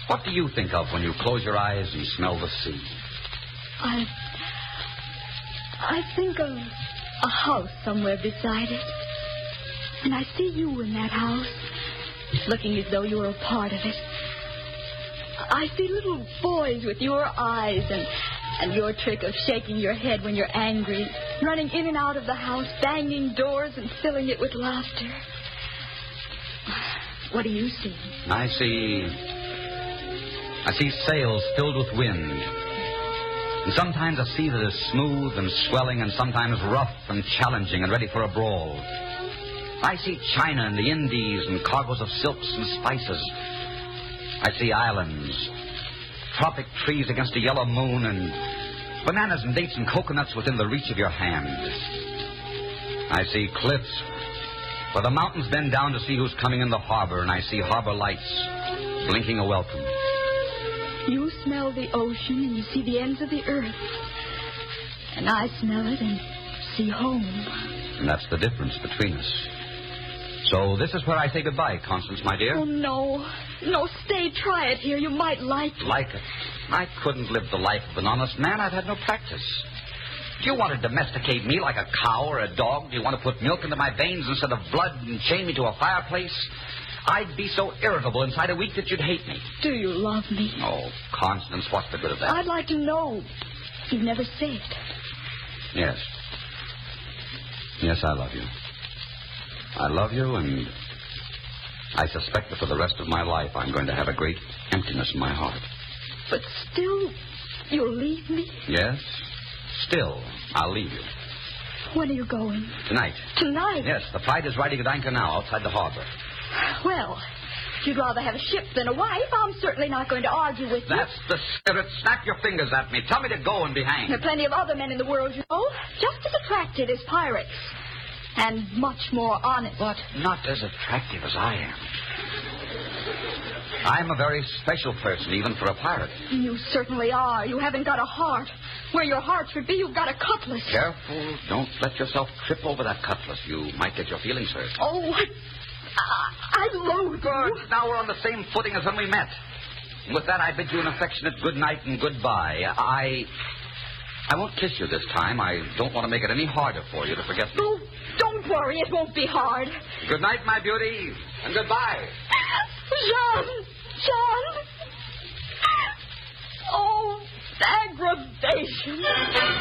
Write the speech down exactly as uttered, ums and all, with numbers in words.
What do you think of when you close your eyes and smell the sea? I... I think of a house somewhere beside it. And I see you in that house, looking as though you were a part of it. I see little boys with your eyes and, and your trick of shaking your head when you're angry, running in and out of the house, banging doors and filling it with laughter. What do you see? I see... I see sails filled with wind. And sometimes a sea that is smooth and swelling and sometimes rough and challenging and ready for a brawl. I see China and the Indies and cargoes of silks and spices. I see islands, tropic trees against a yellow moon, and bananas and dates and coconuts within the reach of your hand. I see cliffs where the mountains bend down to see who's coming in the harbor, and I see harbor lights blinking a welcome. You smell the ocean and you see the ends of the earth. And I smell it and see home. And that's the difference between us. So this is where I say goodbye, Constance, my dear. Oh, no. No, stay. Try it here. You might like it. Like it? I couldn't live the life of an honest man. I've had no practice. Do you want to domesticate me like a cow or a dog? Do you want to put milk into my veins instead of blood and chain me to a fireplace? I'd be so irritable inside a week that you'd hate me. Do you love me? Oh, Constance, what's the good of that? I'd like to know. You've never said. Yes. Yes, I love you. I love you, and I suspect that for the rest of my life I'm going to have a great emptiness in my heart. But still, you'll leave me? Yes. Still, I'll leave you. When are you going? Tonight. Tonight? Yes, the Pride is riding at anchor now outside the harbor. Well, if you'd rather have a ship than a wife, I'm certainly not going to argue with you. That's the spirit. Snap your fingers at me. Tell me to go and be hanged. There are plenty of other men in the world, you know, just as attractive as pirates. And much more honest. But not as attractive as I am. I'm a very special person, even for a pirate. You certainly are. You haven't got a heart. Where your heart should be, you've got a cutlass. Careful. Don't let yourself trip over that cutlass. You might get your feelings hurt. Oh, I, I loathe Good. you. Now we're on the same footing as when we met. With that, I bid you an affectionate good night and goodbye. I... I won't kiss you this time. I don't want to make it any harder for you to forget me. Oh, don't worry. It won't be hard. Good night, my beauty, and goodbye. Jean! Jean! Oh, aggravation.